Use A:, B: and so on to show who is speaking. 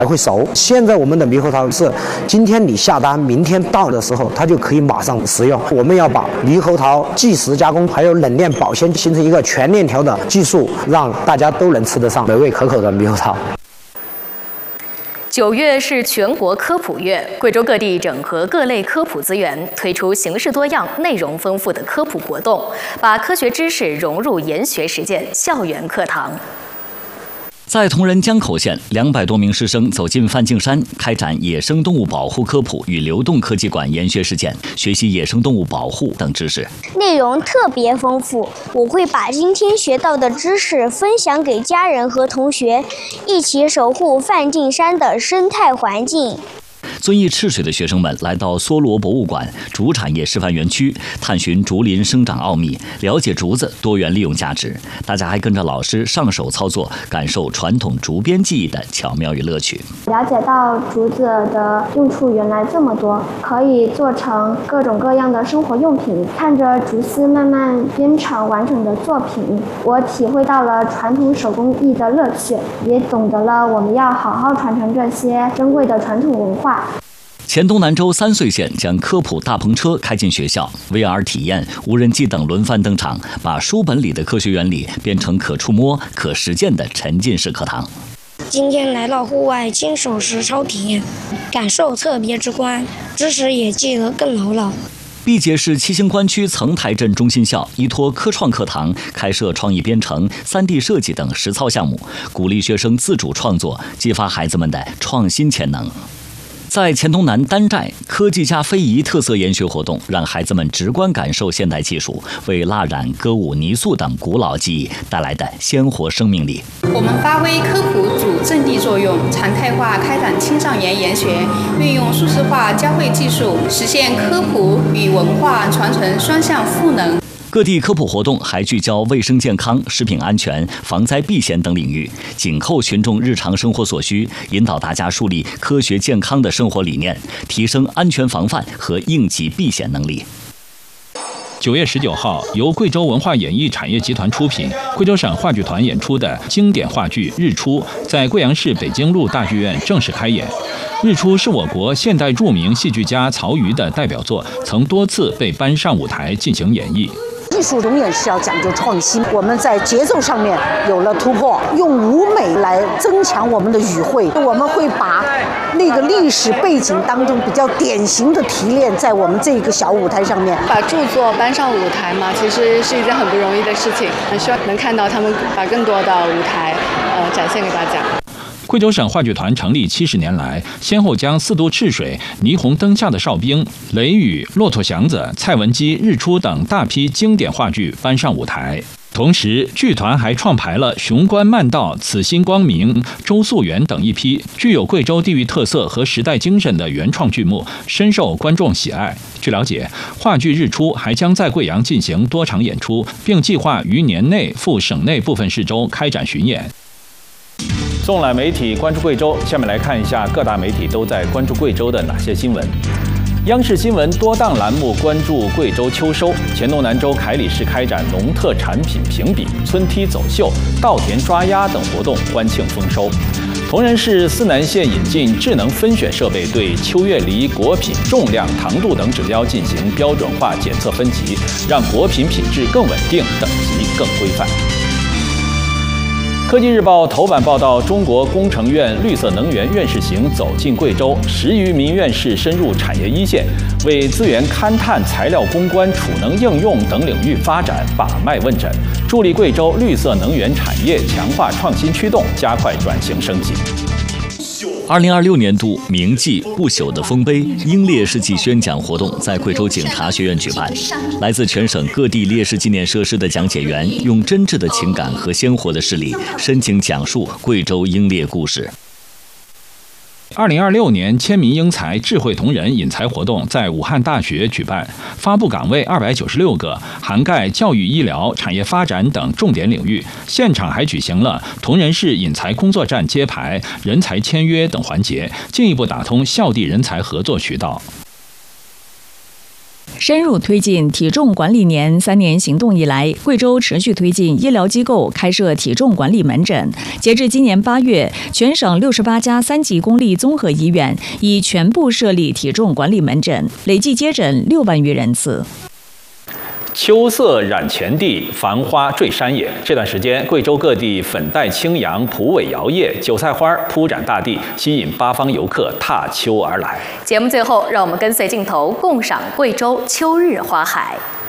A: 还会熟。现在我们的猕猴桃是今天你下单，明天到的时候它就可以马上食用。我们要把猕猴桃即食加工还有冷链保鲜形成一个全链条的技术，让大家都能吃得上美味可口的猕猴桃。
B: 9月是全国科普月，贵州各地整合各类科普资源，推出形式多样、内容丰富的科普活动，把科学知识融入研学实践校园课堂。
C: 在铜仁江口县，200多名师生走进梵净山，开展野生动物保护科普与流动科技馆研学实践，学习野生动物保护等知识。
D: 内容特别丰富，我会把今天学到的知识分享给家人和同学，一起守护梵净山的生态环境。
C: 遵义赤水的学生们来到梭罗博物馆竹产业示范园区，探寻竹林生长奥秘，了解竹子多元利用价值。大家还跟着老师上手操作，感受传统竹编技艺的巧妙与乐趣。
E: 了解到竹子的用处原来这么多，可以做成各种各样的生活用品。看着竹丝慢慢编成完整的作品，我体会到了传统手工艺的乐趣，也懂得了我们要好好传承这些珍贵的传统文化。
C: 黔东南州3岁县将科普大篷车开进学校 ，VR 体验、无人机等轮番登场，把书本里的科学原理变成可触摸、可实践的沉浸式课堂。
F: 今天来到户外亲手实操体验，感受特别直观，知识也记得更牢了。
C: 毕节市七星关区曾台镇中心校依托科创课堂，开设创意编程、3D 设计等实操项目，鼓励学生自主创作，激发孩子们的创新潜能。在黔东南丹寨，科技加非遗特色研学活动让孩子们直观感受现代技术为蜡染、歌舞、泥塑等古老技艺带来的鲜活生命力。
G: 我们发挥科普主阵地作用，常态化开展青少年研学，运用数字化教会技术，实现科普与文化传承双向赋能。
C: 各地科普活动还聚焦卫生健康、食品安全、防灾避险等领域，紧扣群众日常生活所需，引导大家树立科学健康的生活理念，提升安全防范和应急避险能力。
H: 9月19号，由贵州文化演艺产业集团出品，贵州省话剧团演出的经典话剧《日出》在贵阳市北京路大剧院正式开演。《日出》是我国现代著名戏剧家曹禺的代表作，曾多次被搬上舞台进行演绎。
I: 艺术永远是要讲究创新，我们在节奏上面有了突破，用舞美来增强我们的语汇。我们会把那个历史背景当中比较典型的提炼在我们这个小舞台上面。
J: 把著作搬上舞台嘛，其实是一件很不容易的事情，很希望能看到他们把更多的舞台展现给大家。
H: 贵州省话剧团成立70年来，先后将四渡赤水、霓虹灯下的哨兵、雷雨、骆驼祥子、蔡文姬、日出等大批经典话剧搬上舞台。同时，剧团还创排了《雄关漫道》《此心光明》《周溯源》等一批具有贵州地域特色和时代精神的原创剧目，深受观众喜爱。据了解，话剧《日出》还将在贵阳进行多场演出，并计划于年内赴省内部分市州开展巡演。纵览媒体关注贵州，下面来看一下各大媒体都在关注贵州的哪些新闻。央视新闻多档栏目关注贵州秋收，黔东南州凯里市开展农特产品评比、村梯走秀、稻田抓鸭等活动，欢庆丰收。铜仁市思南县引进智能分选设备，对秋月梨果品重量、糖度等指标进行标准化检测分级，让果品品质更稳定，等级更规范。科技日报头版报道，中国工程院绿色能源院士行走进贵州，10余名院士深入产业一线，为资源勘探、材料攻关、储能应用等领域发展把脉问诊，助力贵州绿色能源产业强化创新驱动，加快转型升级。
C: 2026年度铭记不朽的丰碑英烈士纪宣讲活动在贵州警察学院举办，来自全省各地烈士纪念设施的讲解员用真挚的情感和鲜活的事例，深情讲述贵州英烈故事。
H: 2026年千民英才智慧同仁引才活动在武汉大学举办，发布岗位296个，涵盖教育、医疗、产业发展等重点领域。现场还举行了铜仁市引才工作站揭牌、人才签约等环节，进一步打通校地人才合作渠道。
K: 深入推进体重管理年3年行动以来，贵州持续推进医疗机构开设体重管理门诊。截至今年8月，全省68家3级公立综合医院已全部设立体重管理门诊，累计接诊6万余人次。
H: 秋色染前地，繁花坠山野。这段时间，贵州各地粉黛青扬，蒲苇摇曳，韭菜花铺展大地，吸引八方游客踏秋而来。
B: 节目最后，让我们跟随镜头共赏贵州秋日花海。